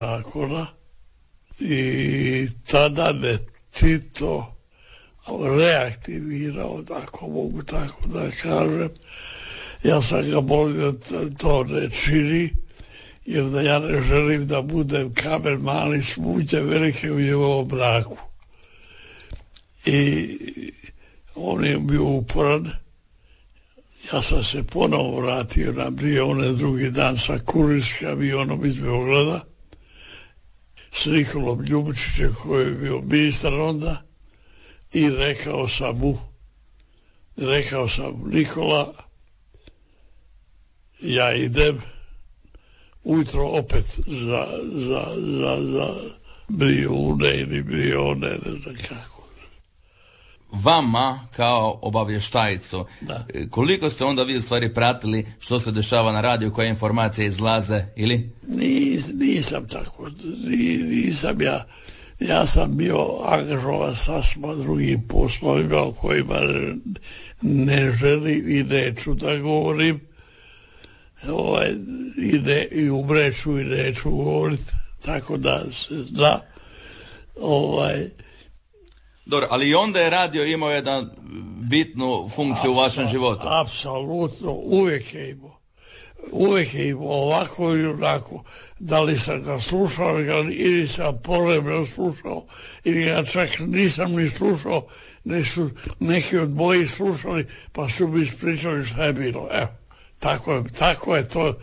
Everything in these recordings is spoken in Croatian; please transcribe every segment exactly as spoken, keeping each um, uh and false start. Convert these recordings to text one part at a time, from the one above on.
zakona i tada me Tito reaktivirao, ako mogu tako da kažem. Ja sam ga molio da to ne čini, jer da ja ne želim da budem kamen mali smuđe velike u njegovom braku. I on je bio uporan. Ja sam se ponovo vratio na Brione drugi dan sa kurirskim avionom iz Beograda s Nikolom Ljubičićem koji je bio ministar onda i rekao sam mu rekao sam mu Nikola, ja idem ujutro opet za, za, za, za Brione ili Brione, ne znam kako. Vama kao obavještajcu, Da. koliko ste onda vi u stvari pratili što se dešava na radiju, koje informacije izlaze, ili? Nis, nisam tako, nisam ja, ja sam bio angažovan sasma drugim poslovima o kojima ne želim i neću da govorim, ovaj, i, ne, i umreću i neću govoriti, tako da se zna, ovaj, Dobro, ali i onda je radio imao jednu bitnu funkciju u vašem životu. Apsolutno, uvijek je imao. Uvijek je imao ovako i onako. Da li sam ga slušao ili sam povremeno slušao ili ga čak nisam ni slušao, ne su neki od mojih slušali pa su mi ispričali šta je bilo. Evo, tako je, tako je to,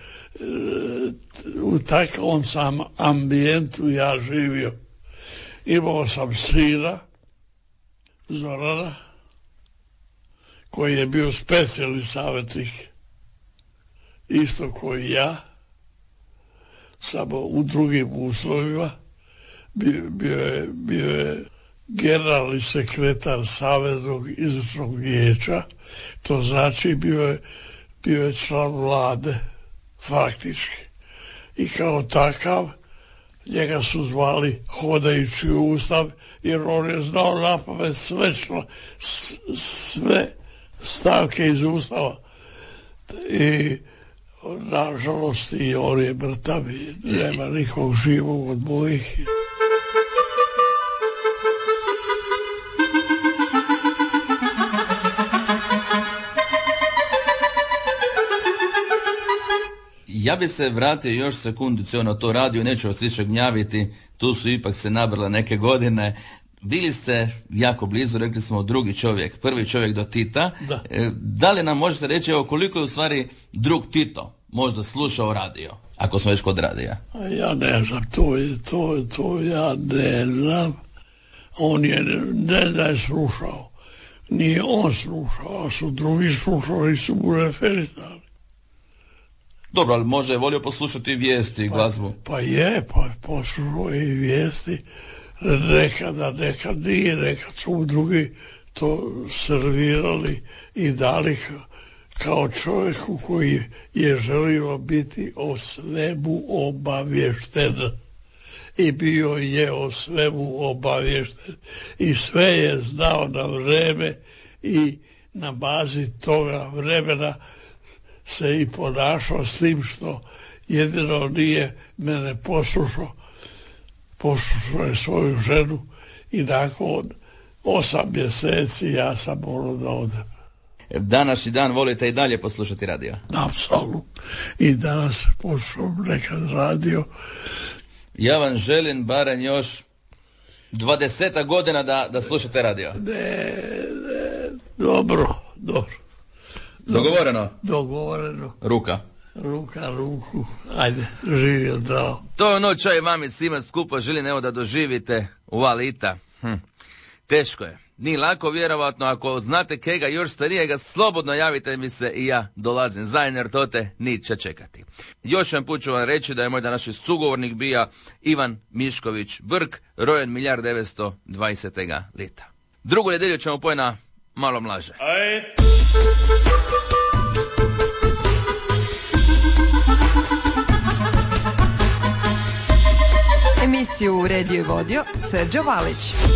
u takvom sam ambijentu ja živio. Imao sam sina Zorana, koji je bio specijalni savjetnik, isto koji ja, samo u drugim uslovima. Bio, bio, je, bio je generalni sekretar Saveznog izvršnog vijeća, to znači bio je, bio je član vlade, faktički. I kao takav, njega su zvali hodajući ustav, jer on je znao napamet sve, sve stavke iz ustava. I nažalost i on je mrtav i nema nikog živog od mojih. Ja bi se vratio još sekundicu na to radio, neću vas više gnjaviti, tu su ipak se nabrale neke godine. Bili ste jako blizu, rekli smo drugi čovjek, prvi čovjek do Tita. Da. E, da li nam možete reći evo, koliko je u stvari drug Tito možda slušao radio, ako smo već kod radija? Ja ne znam, to je, to je, to ja ne znam. On je ne da je slušao. Nije on slušao, a su drugi slušali i su mu referirali. Dobro, ali može je volio poslušati vijesti i glazbu. Pa, pa je, pa poslušao i vijesti. Nekada, nekad nije, nekad su drugi to servirali i dali kao čovjeku koji je želio biti o svemu obavješten. I bio je o svemu obavješten. I sve je znao na vreme i na bazi toga vremena se i ponašao s tim što jedino nije mene poslušao. Poslušao je svoju ženu i nakon osam mjeseci ja sam morao da odem. Današnji dan volite i dalje poslušati radio? Apsolutno. I danas poslušam nekad radio. Ja vam želim barem još dvadesetak godina da, da slušate radio. Ne, ne, dobro, dobro. Dogovoreno? Dogovoreno. Ruka. Ruka, ruku. Ajde, živio zdravo. To je ono čo i vami svima skupa želim evo da doživite u Valita. Hm. Teško je. Nije lako vjerovatno, ako znate kega još starijega, slobodno javite mi se i ja dolazim zajedno, jer to te niće čekati. Još jedan put ću vam reći da je moj današnji sugovornik bio Ivan Mišković Brk, rojen milijard devetsto dvadesetega lita. Drugu nedelju ćemo pojeti na malo mlaže. Aj. Emisiju uredio i vodio Serđo Valić.